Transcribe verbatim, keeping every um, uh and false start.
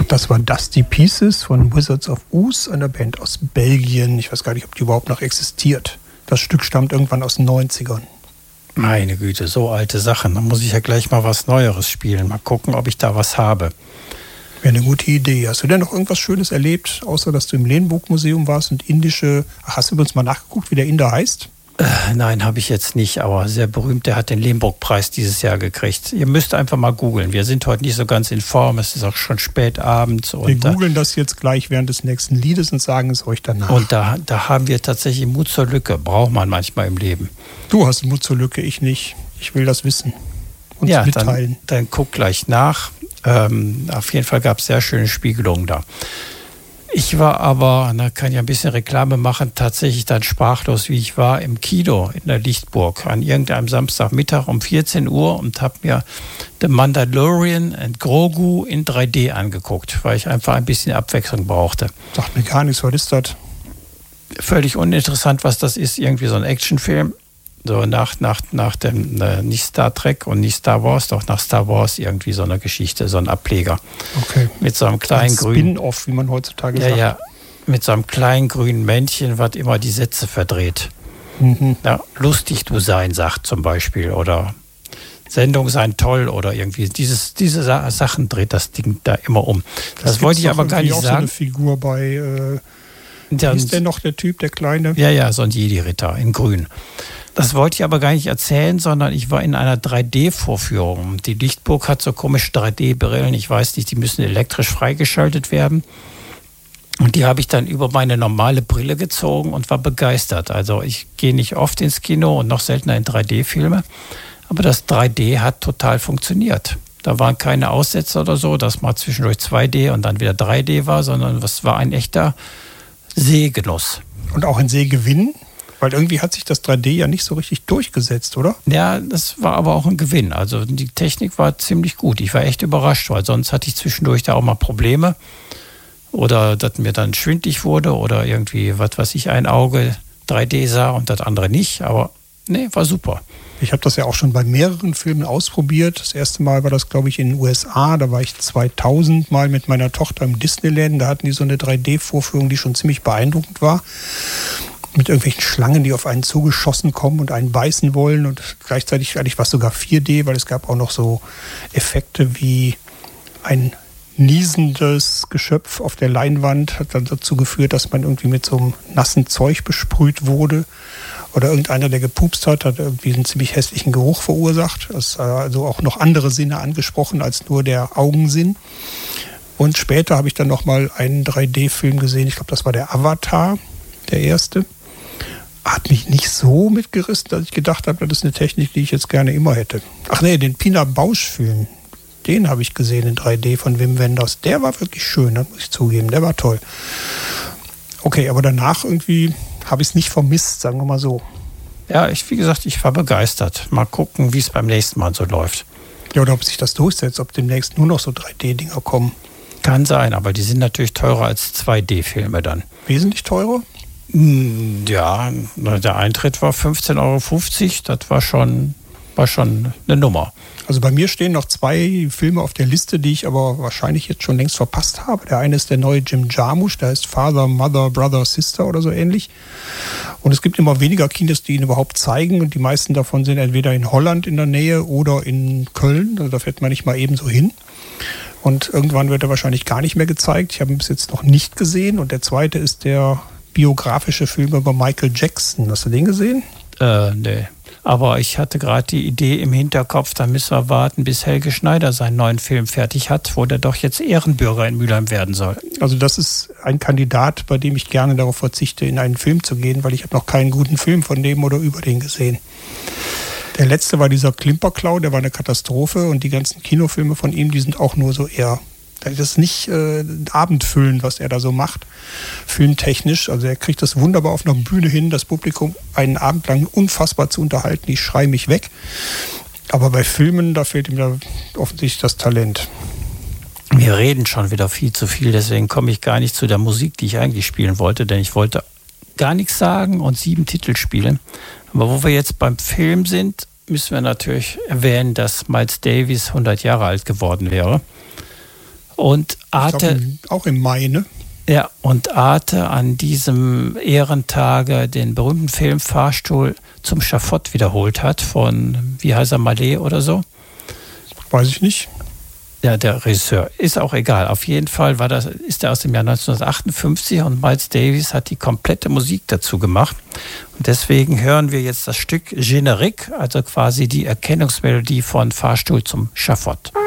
Das war Dusty Pieces von Wizards of Oz, einer Band aus Belgien. Ich weiß gar nicht, ob die überhaupt noch existiert. Das Stück stammt irgendwann aus den neunzigern. Meine Güte, so alte Sachen. Dann muss ich ja gleich mal was Neueres spielen. Mal gucken, ob ich da was habe. Wäre eine gute Idee. Hast du denn noch irgendwas Schönes erlebt, außer dass du im Lehnburg-Museum warst und indische... Ach, hast du übrigens mal nachgeguckt, wie der Inder heißt? Äh, nein, habe ich jetzt nicht, aber sehr berühmt. Der hat den Lehnburg-Preis dieses Jahr gekriegt. Ihr müsst einfach mal googeln. Wir sind heute nicht so ganz in Form. Es ist auch schon spät abends. Wir googeln das jetzt gleich während des nächsten Liedes und sagen es euch danach. Und da, da haben wir tatsächlich Mut zur Lücke. Braucht man manchmal im Leben. Du hast Mut zur Lücke, ich nicht. Ich will das wissen. Uns ja, mitteilen. Dann, dann guck gleich nach. Ähm, auf jeden Fall gab es sehr schöne Spiegelungen da. Ich war aber, da kann ich ein bisschen Reklame machen, tatsächlich dann sprachlos, wie ich war, im Kino in der Lichtburg an irgendeinem Samstagmittag um vierzehn Uhr und habe mir The Mandalorian and Grogu in drei D angeguckt, weil ich einfach ein bisschen Abwechslung brauchte. Sagt mir gar nichts, was ist das? Völlig uninteressant, was das ist, irgendwie so ein Actionfilm. So nach, nach, nach dem, äh, nicht Star Trek und nicht Star Wars, doch nach Star Wars irgendwie so eine Geschichte, so ein Ableger. Okay. Mit so einem kleinen ein grünen... Spin-off, wie man heutzutage ja, sagt. Ja, mit so einem kleinen grünen Männchen, was immer die Sätze verdreht. Mhm. Ja, lustig du sein, sagt zum Beispiel. Oder Sendung sein toll oder irgendwie. Dieses, diese Sa- Sachen dreht das Ding da immer um. Das, das wollte ich aber gar nicht auch sagen. So eine Figur bei... Äh, Dann, ist der noch der Typ, der Kleine? Ja, ja, so ein Jedi-Ritter in grün. Das wollte ich aber gar nicht erzählen, sondern ich war in einer drei D-Vorführung. Die Lichtburg hat so komische drei D-Brillen. Ich weiß nicht, die müssen elektrisch freigeschaltet werden. Und die habe ich dann über meine normale Brille gezogen und war begeistert. Also ich gehe nicht oft ins Kino und noch seltener in drei D-Filme. Aber das drei D hat total funktioniert. Da waren keine Aussetzer oder so, dass mal zwischendurch zwei D und dann wieder drei D war, sondern das war ein echter Sehgenuss. Und auch ein Sehgewinn? Weil irgendwie hat sich das drei D ja nicht so richtig durchgesetzt, oder? Ja, das war aber auch ein Gewinn. Also die Technik war ziemlich gut. Ich war echt überrascht, weil sonst hatte ich zwischendurch da auch mal Probleme. Oder dass mir dann schwindlig wurde oder irgendwie, was weiß ich, ein Auge drei D sah und das andere nicht. Aber nee, war super. Ich habe das ja auch schon bei mehreren Filmen ausprobiert. Das erste Mal war das, glaube ich, in den U S A. Da war ich zweitausend mal mit meiner Tochter im Disneyland. Da hatten die so eine drei D-Vorführung, die schon ziemlich beeindruckend war. Mit irgendwelchen Schlangen, die auf einen zugeschossen kommen und einen beißen wollen. Und gleichzeitig eigentlich war es sogar vier D, weil es gab auch noch so Effekte wie ein niesendes Geschöpf auf der Leinwand. Hat dann dazu geführt, dass man irgendwie mit so einem nassen Zeug besprüht wurde. Oder irgendeiner, der gepupst hat, hat irgendwie einen ziemlich hässlichen Geruch verursacht. Das hat also auch noch andere Sinne angesprochen als nur der Augensinn. Und später habe ich dann nochmal einen drei D-Film gesehen. Ich glaube, das war der Avatar, der erste. Hat mich nicht so mitgerissen, dass ich gedacht habe, das ist eine Technik, die ich jetzt gerne immer hätte. Ach nee, den Pina Bausch-Film, den habe ich gesehen in drei D von Wim Wenders. Der war wirklich schön, das muss ich zugeben, der war toll. Okay, aber danach irgendwie habe ich es nicht vermisst, sagen wir mal so. Ja, ich, wie gesagt, ich war begeistert. Mal gucken, wie es beim nächsten Mal so läuft. Ja, oder ob sich das durchsetzt, ob demnächst nur noch so drei D-Dinger kommen. Kann sein, aber die sind natürlich teurer als zwei D-Filme dann. Wesentlich teurer? Ja, der Eintritt war fünfzehn Euro fünfzig, das war schon, war schon eine Nummer. Also bei mir stehen noch zwei Filme auf der Liste, die ich aber wahrscheinlich jetzt schon längst verpasst habe. Der eine ist der neue Jim Jarmusch, der heißt Father, Mother, Brother, Sister oder so ähnlich. Und es gibt immer weniger Kinos, die ihn überhaupt zeigen. Und die meisten davon sind entweder in Holland in der Nähe oder in Köln. Also da fährt man nicht mal eben so hin. Und irgendwann wird er wahrscheinlich gar nicht mehr gezeigt. Ich habe ihn bis jetzt noch nicht gesehen. Und der zweite ist der biografische Film über Michael Jackson. Hast du den gesehen? Äh, nee. Aber ich hatte gerade die Idee im Hinterkopf, da müssen wir warten, bis Helge Schneider seinen neuen Film fertig hat, wo der doch jetzt Ehrenbürger in Mülheim werden soll. Also das ist ein Kandidat, bei dem ich gerne darauf verzichte, in einen Film zu gehen, weil ich habe noch keinen guten Film von dem oder über den gesehen. Der letzte war dieser Klimperklau, der war eine Katastrophe und die ganzen Kinofilme von ihm, die sind auch nur so eher... Das ist nicht äh, abendfüllend, was er da so macht, filmtechnisch. Also er kriegt das wunderbar auf einer Bühne hin, das Publikum einen Abend lang unfassbar zu unterhalten. Ich schreie mich weg. Aber bei Filmen, da fehlt ihm ja offensichtlich das Talent. Wir reden schon wieder viel zu viel, deswegen komme ich gar nicht zu der Musik, die ich eigentlich spielen wollte, denn ich wollte gar nichts sagen und sieben Titel spielen. Aber wo wir jetzt beim Film sind, müssen wir natürlich erwähnen, dass Miles Davis hundert Jahre alt geworden wäre. Und Arte... Ich glaub, auch im Mai, ne? Ja, und Arte an diesem Ehrentage den berühmten Film Fahrstuhl zum Schafott wiederholt hat von, wie heißt er, Mallet oder so? Weiß ich nicht. Ja, der Regisseur. Ist auch egal. Auf jeden Fall war das, ist er aus dem Jahr neunzehnhundertachtundfünfzig und Miles Davis hat die komplette Musik dazu gemacht. Und deswegen hören wir jetzt das Stück Générique, also quasi die Erkennungsmelodie von Fahrstuhl zum Schafott.